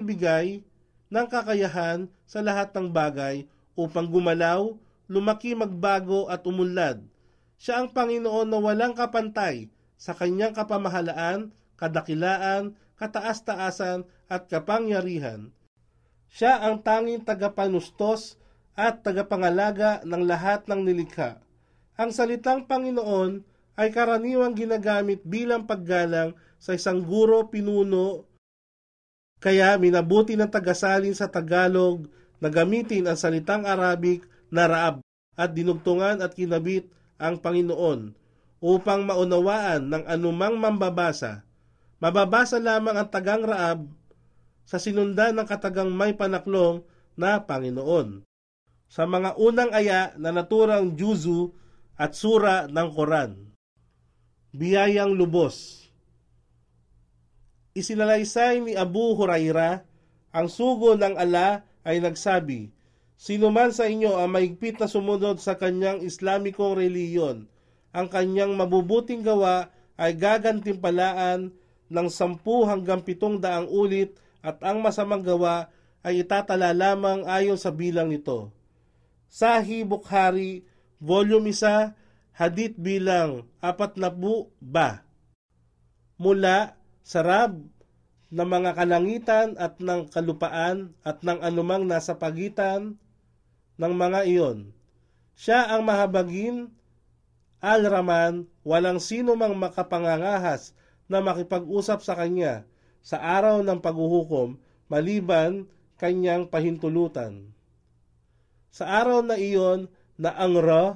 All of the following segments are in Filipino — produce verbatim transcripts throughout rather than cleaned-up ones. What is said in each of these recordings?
nagbibigay ng kakayahan sa lahat ng bagay upang gumalaw, lumaki, magbago at umunlad. Siya ang Panginoon na walang kapantay sa kanyang kapamahalaan, kadakilaan, kataas-taasan at kapangyarihan. Siya ang tanging tagapanustos at tagapangalaga ng lahat ng nilikha. Ang salitang Panginoon ay karaniwang ginagamit bilang paggalang sa isang guro, pinuno, kaya minabuti ng tagasalin sa Tagalog na gamitin ang salitang Arabic na Raab at dinugtungan at kinabit ang Panginoon upang maunawaan ng anumang mambabasa. Mababasa lamang ang tagang Raab sa sinundan ng katagang may panaklong na Panginoon sa mga unang aya na naturang juzu at sura ng Quran. Biyayang lubos. Isinalaysay ni Abu Huraira, ang sugo ng Allah ay nagsabi, sino man sa inyo ang maigpit na sumunod sa kanyang Islamikong reliyon, ang kanyang mabubuting gawa ay gagantimpalaan ng sampu hanggang pitong daang ulit at ang masamang gawa ay itatala lamang ayon sa bilang nito. Sahih Bukhari, Volume one, Hadith bilang apat na bu ba. Mula sa Rab ng mga kalangitan at ng kalupaan at ng anumang nasa pagitan ng mga iyon. Siya ang mahabagin, Al-Rahman, walang sino mang makapangangahas na makipag-usap sa kanya sa araw ng paghuhukom maliban kanyang pahintulutan. Sa araw na iyon na ang Ra,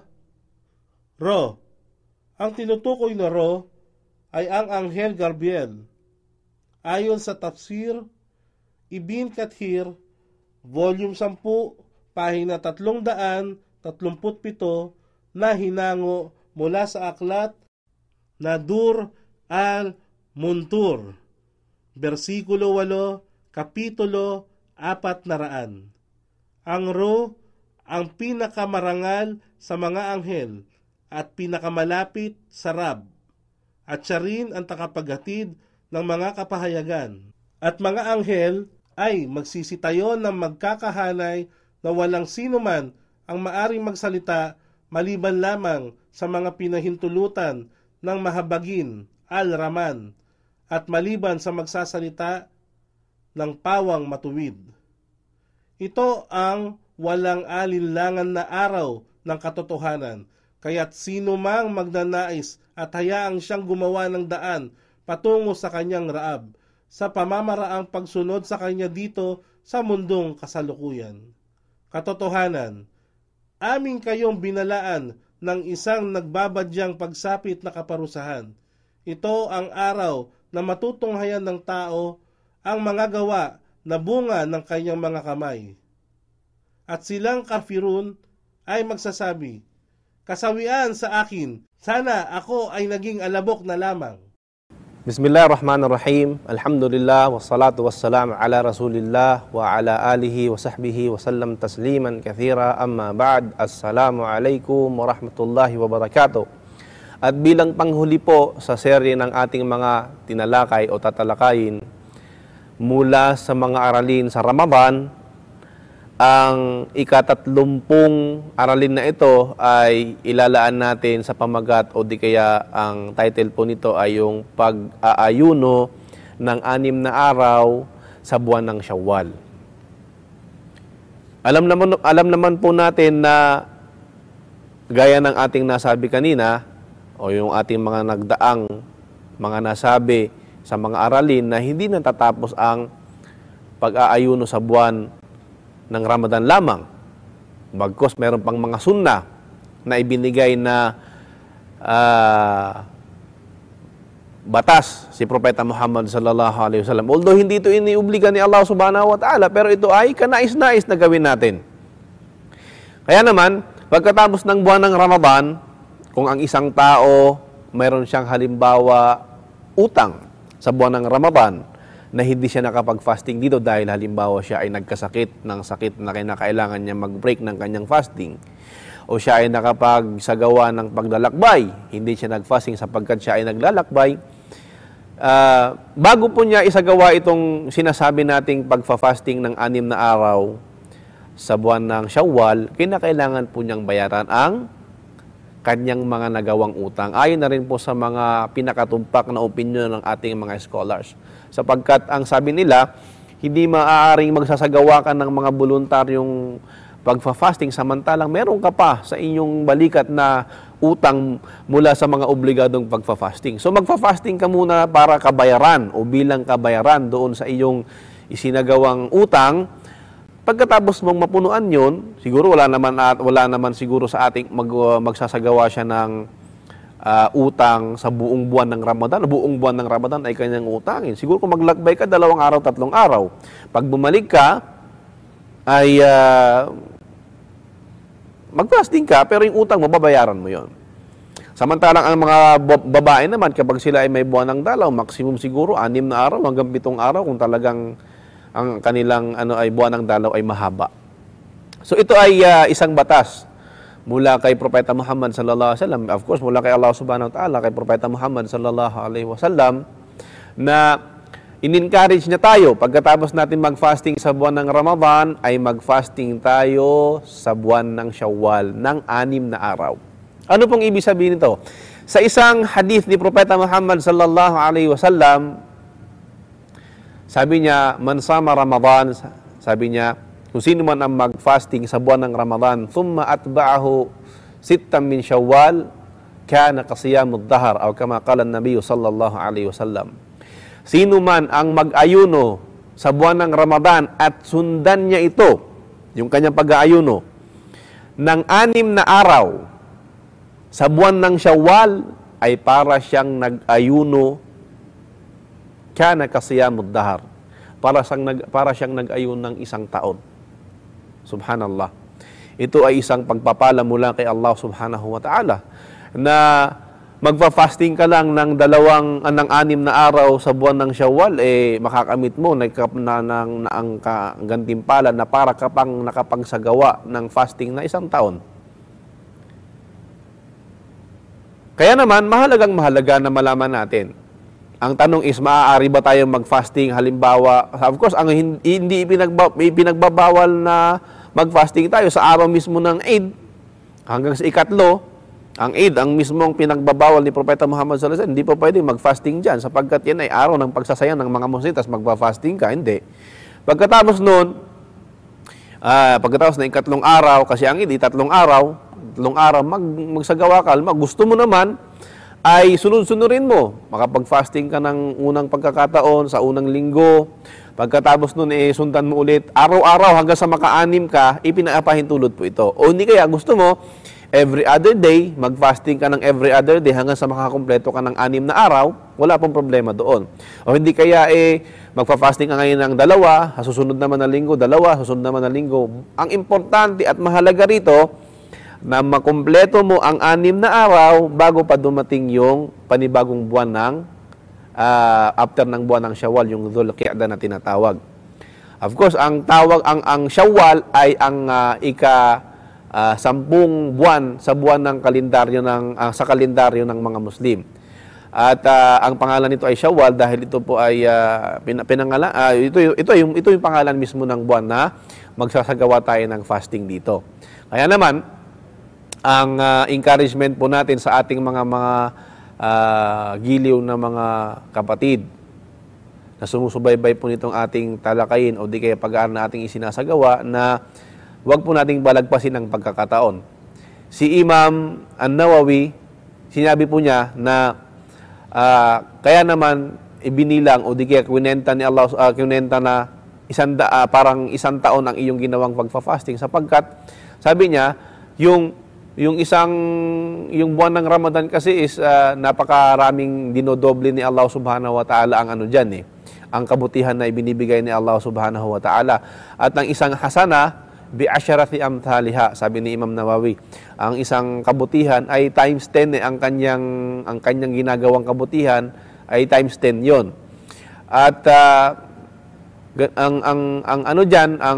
Ro, ang tinutukoy na Ro ay ang Anghel Gabriel. Ayon sa Tafsir Ibn Kathir, Volume ten, pahina tatlong daan tatlumput pito na hinango mula sa aklat na Dur al-Muntur, versikulo eight, kapitulo apat na raan. Ang Ro, ang pinakamarangal sa mga anghel at pinakamalapit sa Rab, at siya rin ang takapaghatid ng mga kapahayagan. At mga anghel ay magsisitayo ng magkakahanay na walang sino man ang maaring magsalita maliban lamang sa mga pinahintulutan ng mahabagin, Al-Rahman, at maliban sa magsasalita ng pawang matuwid. Ito ang walang alinlangan na araw ng katotohanan, kaya't sino mang magnanais at hayaang siyang gumawa ng daan patungo sa kanyang Raab sa pamamaraang pagsunod sa kanya dito sa mundong kasalukuyan. Katotohanan, amin kayong binalaan ng isang nagbabadyang pagsapit na kaparusahan. Ito ang araw na matutunghayan ng tao ang mga gawa na bunga ng kanyang mga kamay. At silang kafirun ay magsasabi, kasawian sa akin, sana ako ay naging alabok na lamang. Bismillahirrahmanirrahim. Alhamdulillah, wassalatu wassalamu ala rasulillah wa ala alihi wa sahbihi wa sallam tasliman kathira, amma ba'd. Assalamu alaikum warahmatullahi wabarakatuh. At bilang panghuli po sa serye ng ating mga tinalakay o tatalakayin mula sa mga aralin sa Ramadan, ang ikatatlumpung aralin na ito ay ilalaan natin sa pamagat o di kaya ang title po nito ay yung pag-aayuno ng anim na araw sa buwan ng Syawal. Alam naman, alam naman po natin na gaya ng ating nasabi kanina o yung ating mga nagdaang mga nasabi sa mga aralin na hindi natatapos ang pag-aayuno sa buwan ng Ramadan lamang. Bagkus meron pang mga sunna na ibinigay na uh, batas si Propeta Muhammad sallallahu alaihi wasallam. Although hindi ito iniubliga ni Allah subhanahu wa ta'ala, pero ito ay kanais-nais na gawin natin. Kaya naman, pagkatapos ng buwan ng Ramadan, kung ang isang tao mayroon siyang halimbawa utang sa buwan ng Ramadan, na hindi siya nakapag-fasting dito dahil halimbawa siya ay nagkasakit ng sakit na kinakailangan niya mag-break ng kanyang fasting, o siya ay nakapagsagawa ng paglalakbay, hindi siya nag-fasting sapagkat siya ay naglalakbay, uh, bago po niya isagawa itong sinasabi nating pagfa-fasting ng anim na araw sa buwan ng Shawwal, kinakailangan po niyang bayaran ang kanyang mga nagawang utang. Ayon na rin po sa mga pinakatumpak na opinion ng ating mga scholars. Sapagkat ang sabi nila, hindi maaaring magsasagawa ka ng mga voluntaryong pagfa-fasting samantalang meron ka pa sa inyong balikat na utang mula sa mga obligadong pagfa-fasting. So magfa-fasting ka muna para kabayaran o bilang kabayaran doon sa iyong isinagawang utang. Pagkatapos mong mapunuan yon, siguro wala naman at wala naman siguro sa ating mag, uh, magsasagawa siya ng uh, utang sa buong buwan ng Ramadan. Buong buwan ng Ramadan ay kanyang utangin. Siguro kung maglakbay ka dalawang araw, tatlong araw. Pag bumalik ka ay uh, mag-fasting ka pero yung utang mo babayaran mo yon. Samantalang ang mga babae naman kapag sila ay may buwan ng dalaw, maximum siguro anim na araw hanggang pitong araw kung talagang ang kanilang ano ay buwan ng dalaw ay mahaba. So ito ay uh, isang batas mula kay Propeta Muhammad sallallahu alaihi wasallam, of course mula kay Allah subhanahu wa ta'ala, kay Propeta Muhammad sallallahu alaihi wasallam, na in-encourage niya tayo pagkatapos natin mag-fasting sa buwan ng Ramadan ay mag-fasting tayo sa buwan ng Shawwal ng anim na araw. Ano pong ibig sabihin nito? Sa isang hadith ni Propeta Muhammad sallallahu alaihi wasallam, sabi niya, man sama Ramadan, sabi niya, kung sino man ang mag-fasting sa buwan ng Ramadan, thumma atba'ahu sittam min Shawwal, kana kasiyamud dahar, o kama qala an-nabiy sallallahu alaihi wasallam. Sino man ang mag-ayuno sa buwan ng Ramadan at sundan niya ito, yung kanyang pag-aayuno, ng anim na araw sa buwan ng Shawwal, ay para siyang nag-ayuno kana kasiyamud dahar, para siyang nag para siyang nag-ayun ng isang taon. Subhanallah. Ito ay isang pagpapala mula kay Allah subhanahu wa ta'ala na magfa-fasting ka lang ng dalawang ng anim na araw sa buwan ng Shawwal, eh makakamit mo na, na, na, na ang gantimpala na para ka pang nakapagsagawa ng fasting na isang taon. Kaya naman mahalagang mahalaga na malaman natin. Ang tanong is, maaari ba tayong mag-fasting? Halimbawa, of course, ang hindi ipinagba, ipinagbabawal na mag-fasting tayo sa araw mismo ng Eid hanggang sa ikatlo. Ang Eid, ang mismong pinagbabawal ni Propeta Muhammad sallallahu alaihi wasallam, hindi pa pwede mag-fasting dyan sapagkat yan ay araw ng pagsasaya ng mga Muslim, tas mag-fasting ka, hindi. Pagkatapos nun, uh, pagkatapos ng ikatlong araw, kasi ang Eid, tatlong araw, tatlong araw, mag, magsagawa ka, mag, gusto mo naman, ay sunod-sunurin mo. Makapag-fasting ka ng unang pagkakataon sa unang linggo. Pagkatapos nun, eh, sundan mo ulit. Araw-araw hanggang sa maka-anim ka, ipinapahintulot po ito. O hindi kaya gusto mo, every other day, mag-fasting ka ng every other day hanggang sa makakompleto ka ng anim na araw, wala pong problema doon. O hindi kaya, eh, magpa-fasting ka ngayon ng dalawa, susunod naman na linggo, dalawa, susunod naman na linggo. Ang importante at mahalaga rito, na makumpleto mo ang anim na araw bago pa dumating yung panibagong buwan ng uh, after ng buwan ng Shawwal, yung Dhul Qi'dah na tinatawag. Of course, ang tawag ang ang Shawwal ay ang uh, ika uh, sampung buwan sa buwan ng kalendaryo ng uh, sa kalendaryo ng mga Muslim. At uh, ang pangalan nito ay Shawwal dahil ito po ay uh, pinangalan uh, ito ito yung ito yung pangalan mismo ng buwan na magsasagawa tayo ng fasting dito. Kaya naman ang uh, encouragement po natin sa ating mga mga uh, giliw na mga kapatid na sumusubaybay po nitong ating talakayin o di kaya pag-aaral na ating isinasagawa na huwag po nating balagpasin ang pagkakataon. Si Imam An-Nawawi, sinabi po niya na uh, kaya naman ibinilang o di kaya kwinenta ni Allah, uh, kwinenta na isang da, uh, parang isang taon ang iyong ginawang pagfa-fasting sapagkat sabi niya yung Yung isang, yung buwan ng Ramadan kasi is uh, napakaraming dinodoble ni Allah subhanahu wa ta'ala ang ano dyan eh. Ang kabutihan na ibinibigay ni Allah subhanahu wa ta'ala. At ang isang hasana, bi'asharati amthaliha, sabi ni Imam Nawawi. Ang isang kabutihan ay times ten eh. Ang kanyang, ang kanyang ginagawang kabutihan ay times ten yon. At uh, ang, ang, ang ano dyan, ang,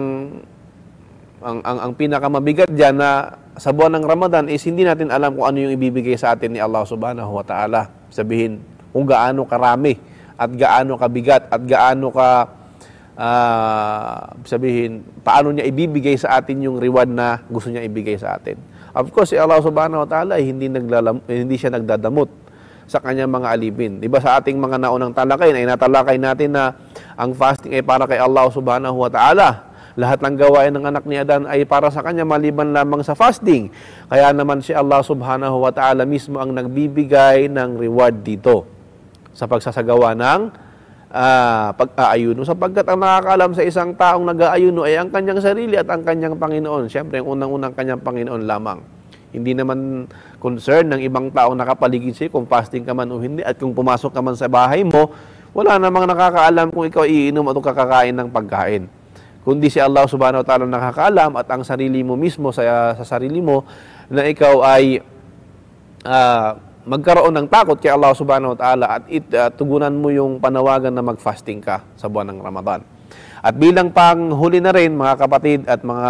ang, ang, ang pinakamabigat dyan na sa buwan ng Ramadan is hindi natin alam kung ano yung ibibigay sa atin ni Allah subhanahu wa ta'ala. Sabihin kung gaano karami at gaano kabigat at gaano ka uh, sabihin, paano niya ibibigay sa atin yung reward na gusto niya ibigay sa atin. Of course, si Allah subhanahu wa ta'ala ay hindi, naglalam, hindi siya nagdadamot sa kanyang mga alipin. Diba sa ating mga naunang talakay, ay natalakay natin na ang fasting ay para kay Allah subhanahu wa ta'ala. Lahat ng gawain ng anak ni Adan ay para sa kanya maliban lamang sa fasting. Kaya naman si Allah subhanahu wa ta'ala mismo ang nagbibigay ng reward dito sa pagsasagawa ng uh, pag-aayuno. Sapagkat ang nakakaalam sa isang taong nag-aayuno ay ang kanyang sarili at ang kanyang Panginoon. Siyempre, ang unang-unang kanyang Panginoon lamang. Hindi naman concern ng ibang taong nakapaligid sa'yo kung fasting ka man o hindi at kung pumasok ka man sa bahay mo, wala namang nakakaalam kung ikaw iinom o kakakain ng pagkain. Kundi si Allah subhanahu wa ta'ala nakakaalam at ang sarili mo mismo sa, sa sarili mo na ikaw ay uh, magkaroon ng takot kay Allah subhanahu wa ta'ala at it, uh, tugunan mo yung panawagan na mag-fasting ka sa buwan ng Ramadan. At bilang panghuli na rin mga kapatid at mga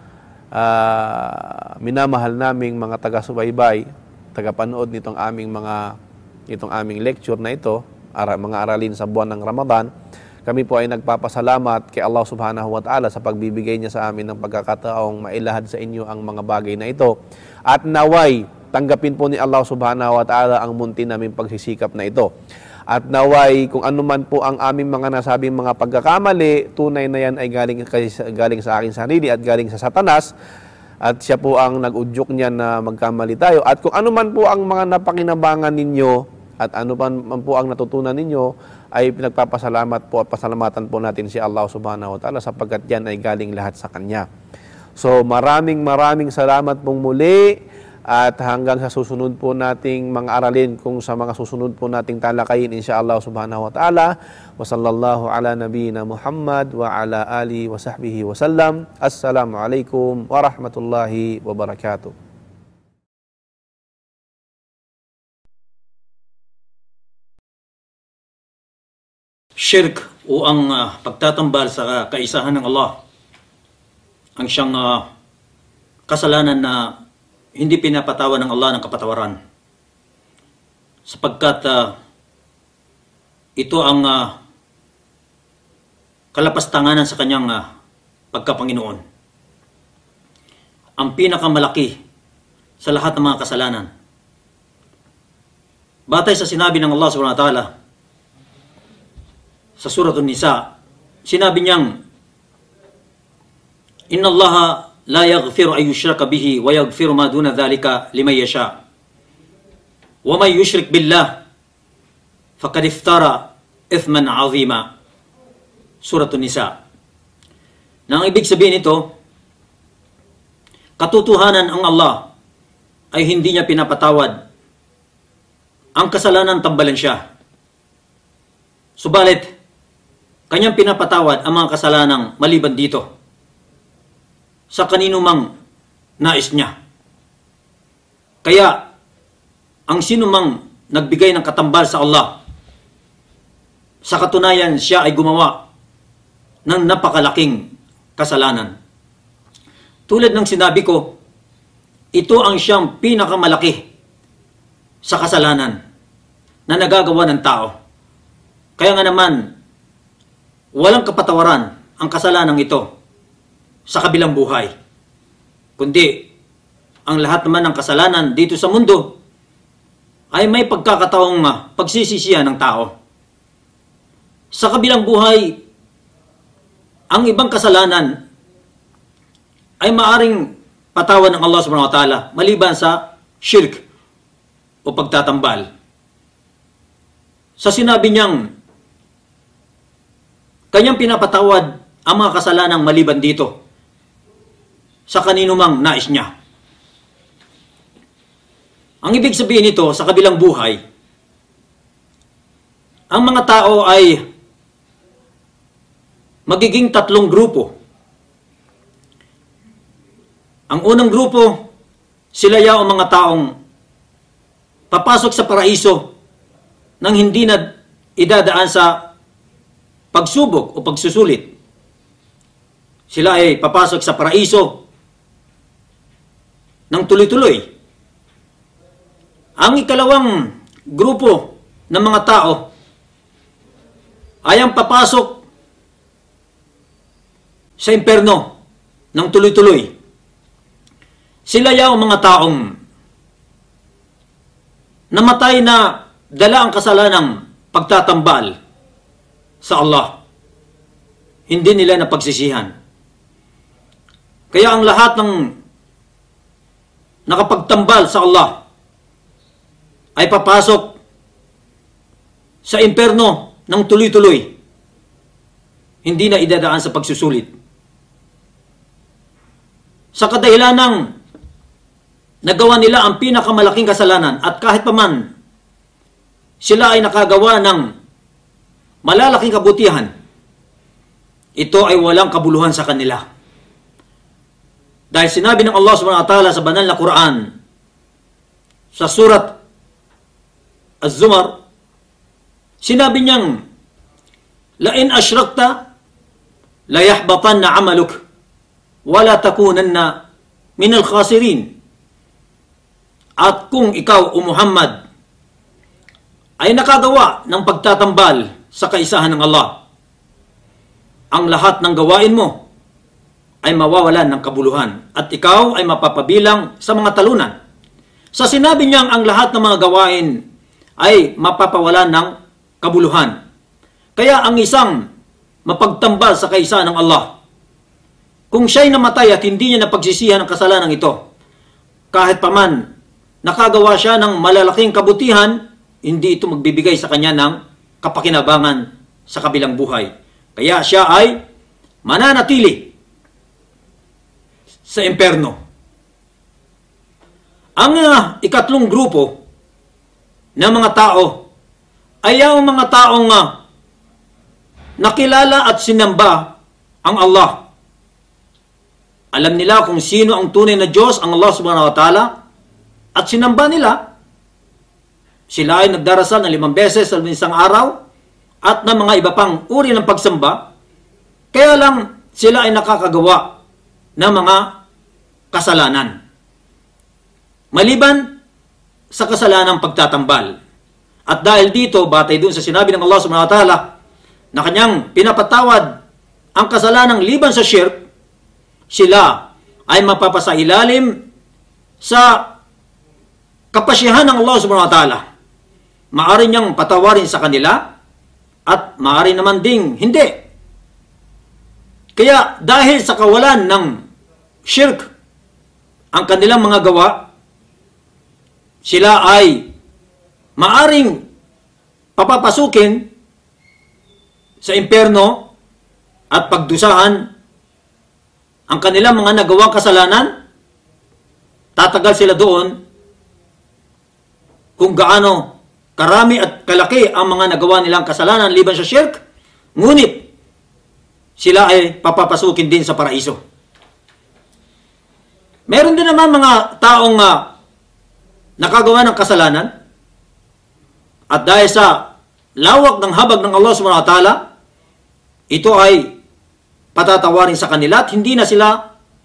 uh, minamahal naming mga taga-subaybay, taga-panood nitong aming mga itong aming lecture na ito, ara, mga aralin sa buwan ng Ramadan, kami po ay nagpapasalamat kay Allah subhanahu wa ta'ala sa pagbibigay niya sa amin ng pagkakataong mailahad sa inyo ang mga bagay na ito. At naway, tanggapin po ni Allah subhanahu wa ta'ala ang munti namin pagsisikap na ito. At naway, kung ano man po ang aming mga nasabing mga pagkakamali, tunay na yan ay galing, galing sa aking sarili at galing sa Satanas. At siya po ang nag-udyok niya na magkamali tayo. At kung ano man po ang mga napakinabangan ninyo, at ano man po ang natutunan ninyo, ay pinagpapasalamat po at pasalamatan po natin si Allah subhanahu wa ta'ala sapagkat yan ay galing lahat sa Kanya. So maraming maraming salamat pong muli at hanggang sa susunod po nating mga aralin kung sa mga susunod po nating talakayin insyaAllah subhanahu wa ta'ala. Wa sallallahu ala nabiyina Muhammad wa ala alihi wa sahbihi wa sallam. Assalamu alaikum wa rahmatullahi wa barakatuh. Shirk o ang uh, pagtatambal sa kaisahan ng Allah ang siyang uh, kasalanan na hindi pinapatawan ng Allah ng kapatawaran sapagkat uh, ito ang uh, kalapastanganan sa kanyang uh, pagkapanginoon, ang pinakamalaki sa lahat ng mga kasalanan. Batay sa sinabi ng Allah subhanahu wa ta'ala sa Surah An-Nisa, sinabi niyang, Inna Allaha la yaghfiru ay yushraka bihi wa yaghfiru ma duna dhalika liman yasha. Wa may yushrik billah faqad iftara ithman 'azima. Surah An-Nisa. Nang ibig sabihin nito, katotohanan ang Allah ay hindi niya pinapatawad ang kasalanan, tambalan siya. Subalit, kanyang pinapatawad ang mga kasalanang maliban dito sa kanino mang nais niya. Kaya, ang sino mang nagbigay ng katambal sa Allah, sa katunayan siya ay gumawa ng napakalaking kasalanan. Tulad ng sinabi ko, ito ang siyang pinakamalaki sa kasalanan na nagagawa ng tao. Kaya nga naman, walang kapatawaran ang kasalanan ito sa kabilang buhay. Kundi, ang lahat naman ng kasalanan dito sa mundo ay may pagkakataong pagsisisihan ng tao. Sa kabilang buhay, ang ibang kasalanan ay maaring patawan ng Allah subhanahu wa ta'ala maliban sa shirk o pagtatambal. Sa sinabi niyang kanyang pinapatawad ang mga kasalanang maliban dito sa kanino mang nais niya. Ang ibig sabihin nito sa kabilang buhay, ang mga tao ay magiging tatlong grupo. Ang unang grupo, sila yaw ang mga taong papasok sa paraiso nang hindi na idadaan sa pagsubok o pagsusulit. Sila ay papasok sa paraiso ng tuloy-tuloy. Ang ikalawang grupo ng mga tao ay ang papasok sa imperno ng tuloy-tuloy. Sila yaw mga taong namatay na dala ang kasalanang pagtatambal sa Allah. Hindi nila napagsisihan. Kaya ang lahat ng nakapagtambal sa Allah ay papasok sa imperno ng tuloy-tuloy. Hindi na idadaan sa pagsusulit. Sa kadahilan ng nagawa nila ang pinakamalaking kasalanan at kahit paman sila ay nakagawa ng malalaking kabutihan, ito ay walang kabuluhan sa kanila. Dahil sinabi ng Allah subhanahu wa ta'ala sa banal na Quran, sa surat Az-Zumar, sinabi niyang, "La in asyrakta, la yahbatanna 'amaluk, wa la takunanna minal khasirin." At kung ikaw, O Muhammad, ay nakagawa ng pagtatambal sa kaisahan ng Allah, ang lahat ng gawain mo ay mawawalan ng kabuluhan at ikaw ay mapapabilang sa mga talunan. Sa sinabi niyang ang lahat ng mga gawain ay mapapawalan ng kabuluhan. Kaya ang isang mapagtambal sa kaisahan ng Allah, kung siya'y namatay at hindi niya napagsisihan ang kasalanan ito, kahit paman nakagawa siya ng malalaking kabutihan, hindi ito magbibigay sa kanya ng kapakinabangan sa kabilang buhay. Kaya siya ay mananatili sa imperno. Ang uh, ikatlong grupo ng mga tao ay ang mga taong uh, nakilala at sinamba ang Allah. Alam nila kung sino ang tunay na Diyos, ang Allah subhanahu wa ta'ala, at sinamba nila. Sila ay nagdarasal ng limang beses sa isang araw at ng mga iba pang uri ng pagsamba. Kaya lang sila ay nakakagawa ng mga kasalanan. Maliban sa kasalanang pagtatambal. At dahil dito, batay doon sa sinabi ng Allah subhanahu wa ta'ala na kanyang pinapatawad ang kasalanang liban sa shirk, sila ay mapapasailalim sa kapasyahan ng Allah subhanahu wa ta'ala. Maaari niyang patawarin sa kanila at maaari naman ding hindi. Kaya dahil sa kawalan ng shirk ang kanilang mga gawa, sila ay maaring papapasukin sa imperno at pagdusahan ang kanilang mga nagawang kasalanan. Tatagal sila doon kung gaano karami at kalaki ang mga nagawa nilang kasalanan liban sa shirk, ngunit sila ay papapasukin din sa paraiso. Meron din naman mga taong uh, nakagawa ng kasalanan at dahil sa lawak ng habag ng Allah subhanahu wa ta'ala, ito ay patatawarin sa kanila at hindi na sila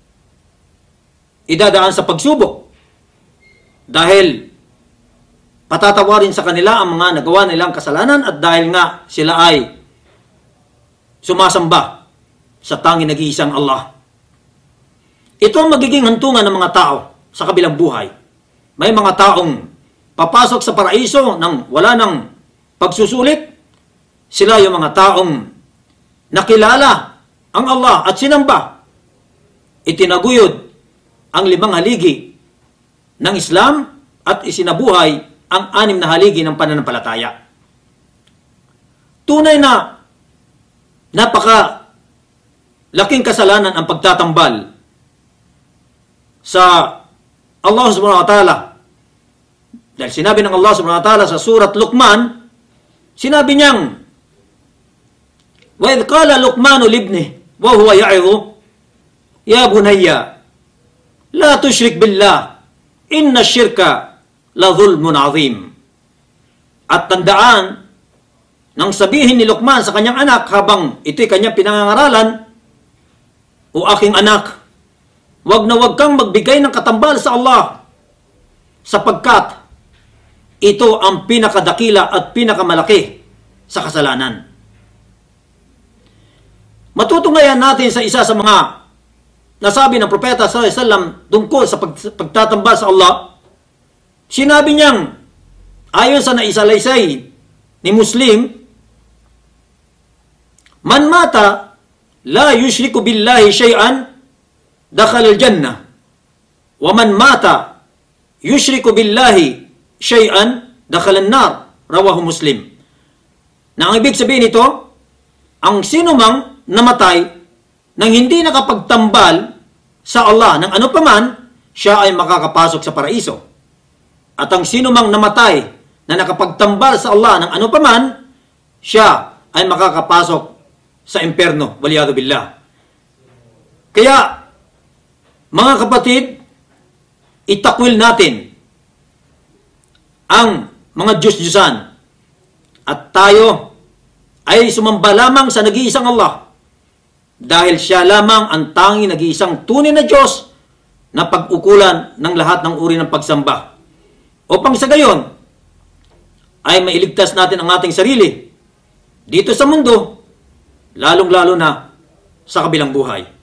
idadaan sa pagsubok dahil patatawarin sa kanila ang mga nagawa nilang kasalanan at dahil nga sila ay sumasamba sa tanging nag-iisang Allah. Ito ang magiging hantungan ng mga tao sa kabilang buhay. May mga taong papasok sa paraiso nang wala ng pagsusulit. Sila yung mga taong nakilala ang Allah at sinamba. Itinaguyod ang limang haligi ng Islam at isinabuhay ang anim na haligi ng pananampalataya. Tunay na napaka laking kasalanan ang pagtatambal sa Allah subhanahu wa ta'ala. Dahil sinabi ng Allah subhanahu wa ta'ala sa surat Luqman, sinabi niyang, "Wa idh qala Luqmanu libnihi wa huwa ya'idhu, ya bunayya, la tushrik billah, inna syirka la dhulmun azim." At tandaan nang sabihin ni Luqman sa kanyang anak habang ito'y kanyang pinangangaralan, "O aking anak, wag na wag kang magbigay ng katambal sa Allah, sapagkat ito ang pinakadakila at pinakamalaki sa kasalanan." Matutunghayan natin sa isa sa mga nasabi ng Propeta sallallahu alaihi wasallam tungkol sa pag, pagtatambal sa Allah. Sinabi niyang, ayon sa naisalaysay ni Muslim, man mata la yushriku billahi shay'an dakhala al-jannah wa man mata yushriku billahi shay'an dakhala an-nar, rawahu Muslim. Na ang ibig sabihin nito, ang sino mang namatay nang hindi nakapagtambal sa Allah ng ano paman, siya ay makakapasok sa paraiso. At ang sino mang namatay na nakapagtambal sa Allah ng ano paman, siya ay makakapasok sa impyerno, waliyadu billah. Kaya, mga kapatid, itakwil natin ang mga Diyos-Diyosan at tayo ay sumamba lamang sa nag-iisang Allah dahil siya lamang ang tanging nag-iisang tunay na Diyos na pag-ukulan ng lahat ng uri ng pagsamba. Upang sa gayon ay mailigtas natin ang ating sarili dito sa mundo, lalong-lalo na sa kabilang buhay.